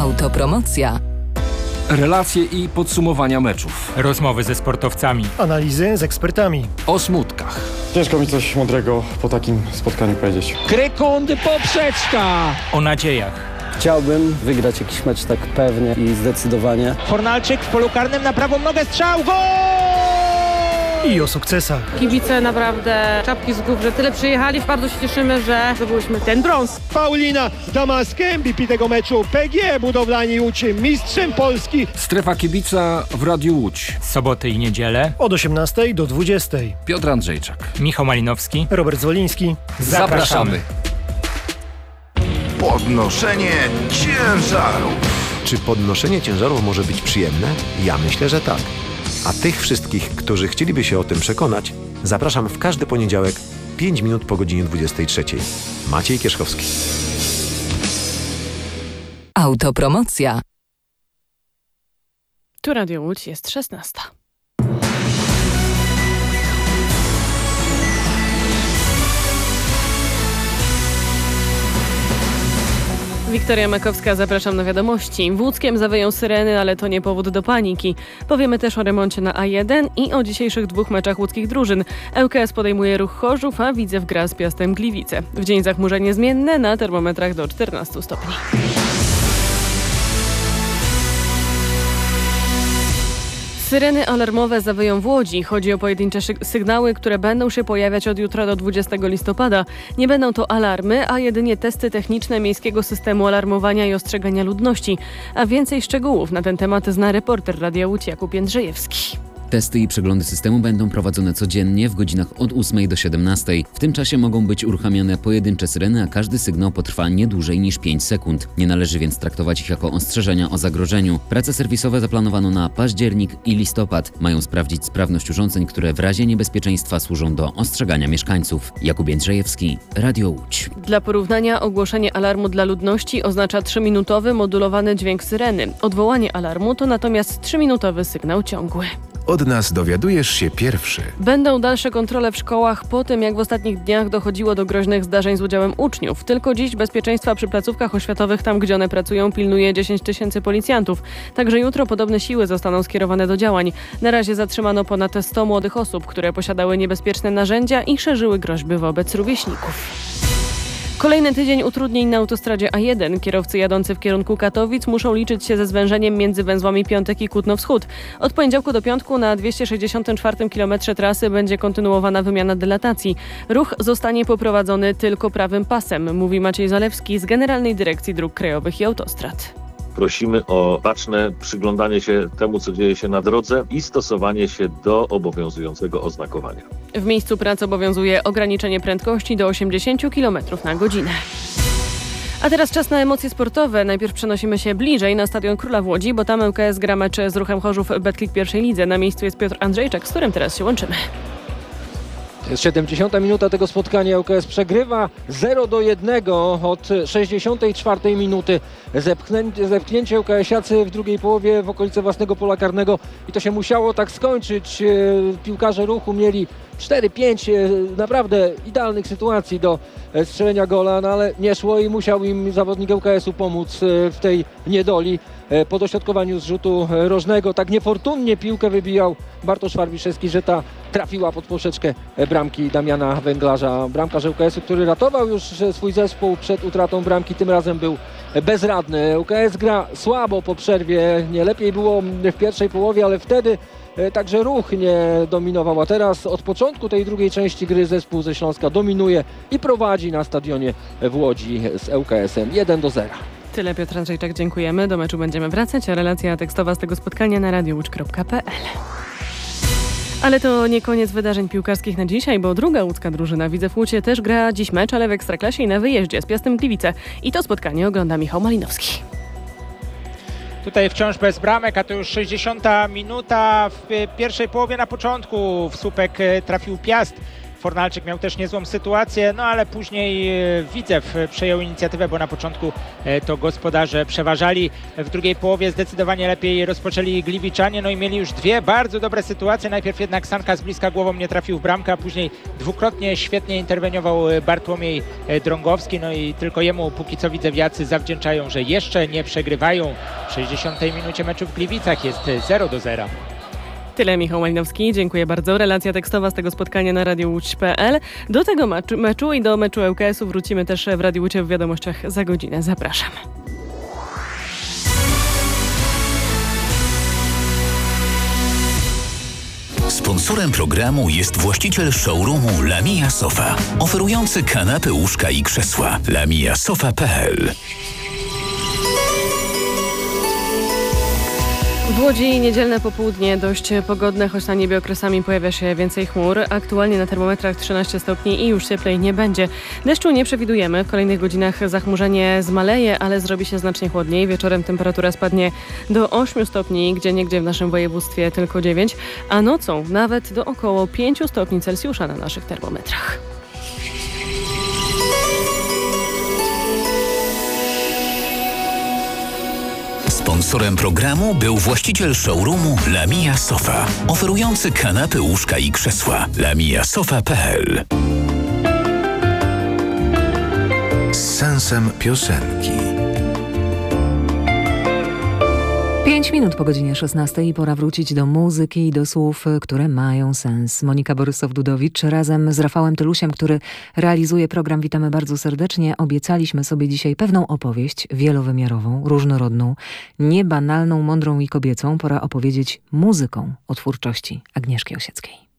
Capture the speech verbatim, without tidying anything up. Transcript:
Autopromocja. Relacje i podsumowania meczów. Rozmowy ze sportowcami. Analizy z ekspertami. O smutkach. Ciężko mi coś mądrego po takim spotkaniu powiedzieć. Krykundy poprzeczka. O nadziejach. Chciałbym wygrać jakiś mecz tak pewnie i zdecydowanie. Fornalczyk w polu karnym na prawą nogę, strzał, gol! I o sukcesach. Kibice naprawdę czapki z głów, że tyle przyjechali. Bardzo się cieszymy, że zdobyliśmy ten brąz. Paulina Damaskę, M V P tego meczu. P G Budowlani Łódź, mistrzem Polski. Strefa kibica w Radiu Łódź. Soboty i niedzielę. Od osiemnastej do dwudziestej. Piotr Andrzejczak. Michał Malinowski. Robert Zwoliński. Zapraszamy. Podnoszenie ciężarów. Czy podnoszenie ciężarów może być przyjemne? Ja myślę, że tak. A tych wszystkich, którzy chcieliby się o tym przekonać, zapraszam w każdy poniedziałek pięć minut po godzinie dwudziestej trzeciej. Maciej Kierzkowski. Autopromocja. Tu Radio Łódź, jest szesnasta. Wiktoria Makowska, zapraszam na wiadomości. W Łódzkiem zawyją syreny, ale to nie powód do paniki. Powiemy też o remoncie na A jeden i o dzisiejszych dwóch meczach łódzkich drużyn. L K S podejmuje Ruch Chorzów, a Widzew gra z Piastem Gliwice. W dzień zachmurzenie zmienne, na termometrach do czternastu stopni. Syreny alarmowe zawyją w Łodzi. Chodzi o pojedyncze sygnały, które będą się pojawiać od jutra do dwudziestego listopada. Nie będą to alarmy, a jedynie testy techniczne miejskiego systemu alarmowania i ostrzegania ludności. A więcej szczegółów na ten temat zna reporter Radia Łódź Jakub Jędrzejewski. Testy i przeglądy systemu będą prowadzone codziennie w godzinach od ósmej do siedemnastej. W tym czasie mogą być uruchamiane pojedyncze syreny, a każdy sygnał potrwa nie dłużej niż pięć sekund. Nie należy więc traktować ich jako ostrzeżenia o zagrożeniu. Prace serwisowe zaplanowano na październik i listopad. Mają sprawdzić sprawność urządzeń, które w razie niebezpieczeństwa służą do ostrzegania mieszkańców. Jakub Jędrzejewski, Radio Łódź. Dla porównania ogłoszenie alarmu dla ludności oznacza trzyminutowy modulowany dźwięk syreny. Odwołanie alarmu to natomiast trzyminutowy sygnał ciągły. Od nas dowiadujesz się pierwszy. Będą dalsze kontrole w szkołach po tym, jak w ostatnich dniach dochodziło do groźnych zdarzeń z udziałem uczniów. Tylko dziś bezpieczeństwa przy placówkach oświatowych, tam gdzie one pracują, pilnuje dziesięć tysięcy policjantów. Także jutro podobne siły zostaną skierowane do działań. Na razie zatrzymano ponad sto młodych osób, które posiadały niebezpieczne narzędzia i szerzyły groźby wobec rówieśników. Kolejny tydzień utrudnień na autostradzie A jeden. Kierowcy jadący w kierunku Katowic muszą liczyć się ze zwężeniem między węzłami Piątek i Kutno-Wschód. Od poniedziałku do piątku na dwieście sześćdziesiątym czwartym kilometrze trasy będzie kontynuowana wymiana dylatacji. Ruch zostanie poprowadzony tylko prawym pasem, mówi Maciej Zalewski z Generalnej Dyrekcji Dróg Krajowych i Autostrad. Prosimy o baczne przyglądanie się temu, co dzieje się na drodze i stosowanie się do obowiązującego oznakowania. W miejscu pracy obowiązuje ograniczenie prędkości do osiemdziesiąt kilometrów na godzinę. A teraz czas na emocje sportowe. Najpierw przenosimy się bliżej na Stadion Króla w Łodzi, bo tam L K S gra mecz z Ruchem Chorzów Betclic pierwszej lidze. Na miejscu jest Piotr Andrzejczak, z którym teraz się łączymy. Jest siedemdziesiąta minuta tego spotkania. L K S przegrywa zero do jednego od sześćdziesiątej czwartej minuty. Zepchnięcie, zepchnięcie LKS-iacy w drugiej połowie w okolice własnego pola karnego i to się musiało tak skończyć. Piłkarze Ruchu mieli cztery pięć naprawdę idealnych sytuacji do strzelenia gola, no ale nie szło i musiał im zawodnik L K S-u pomóc w tej niedoli. Po dośrodkowaniu z rzutu rożnego tak niefortunnie piłkę wybijał Bartosz Warwiszewski, że ta trafiła pod poprzeczkę bramki Damiana Węglarza. Bramkarz L K S-u, który ratował już swój zespół przed utratą bramki, tym razem był bezradny. L K S gra słabo po przerwie, nie lepiej było w pierwszej połowie, ale wtedy także Ruch nie dominował, a teraz od początku tej drugiej części gry zespół ze Śląska dominuje i prowadzi na stadionie w Łodzi z L K S-em jeden do zera. Tyle, Piotr Andrzejczak, dziękujemy. Do meczu będziemy wracać, a relacja tekstowa z tego spotkania na radio łódź kropka p l. Ale to nie koniec wydarzeń piłkarskich na dzisiaj, bo druga łódzka drużyna Widzew Łódź też gra dziś mecz, ale w Ekstraklasie i na wyjeździe z Piastem Gliwice. I to spotkanie ogląda Michał Malinowski. Tutaj wciąż bez bramek, a to już sześćdziesiąta minuta. W pierwszej połowie na początku w słupek trafił Piast. Fornalczyk miał też niezłą sytuację, no ale później e, Widzew przejął inicjatywę, bo na początku e, to gospodarze przeważali. W drugiej połowie zdecydowanie lepiej rozpoczęli Gliwiczanie, no i mieli już dwie bardzo dobre sytuacje. Najpierw jednak Sanka z bliska głową nie trafił w bramkę, a później dwukrotnie świetnie interweniował Bartłomiej Drągowski, no i tylko jemu póki co widzewiacy zawdzięczają, że jeszcze nie przegrywają. W sześćdziesiątej minucie meczu w Gliwicach jest zero do zera. Tyle Michał Malinowski, dziękuję bardzo. Relacja tekstowa z tego spotkania na radiu łódź kropka pe el. Do tego meczu, meczu i do meczu L K S-u wrócimy też w Radiu Łódź w wiadomościach za godzinę. Zapraszam. Sponsorem programu jest właściciel showroomu Lamia Sofa, oferujący kanapy, łóżka i krzesła. lamia sofa kropka pe el. W Łodzi niedzielne popołudnie dość pogodne, choć na niebie okresami pojawia się więcej chmur. Aktualnie na termometrach trzynaście stopni i już cieplej nie będzie. Deszczu nie przewidujemy. W kolejnych godzinach zachmurzenie zmaleje, ale zrobi się znacznie chłodniej. Wieczorem temperatura spadnie do ośmiu stopni, gdzieniegdzie w naszym województwie tylko dziewięć, a nocą nawet do około pięciu stopni Celsjusza na naszych termometrach. Sponsorem programu był właściciel showroomu Lamia Sofa, oferujący kanapy, łóżka i krzesła. lamia sofa kropka pe el. Z sensem piosenki. Pięć minut po godzinie szesnastej i pora wrócić do muzyki i do słów, które mają sens. Monika Borysow-Dudowicz razem z Rafałem Tylusiem, który realizuje program. Witamy bardzo serdecznie. Obiecaliśmy sobie dzisiaj pewną opowieść wielowymiarową, różnorodną, niebanalną, mądrą i kobiecą. Pora opowiedzieć muzyką o twórczości Agnieszki Osieckiej.